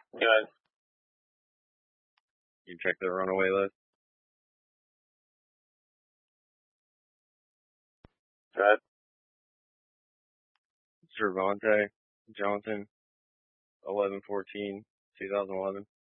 Good. You check the runaway list. Good. Cervante Johnson, 11/14/2011.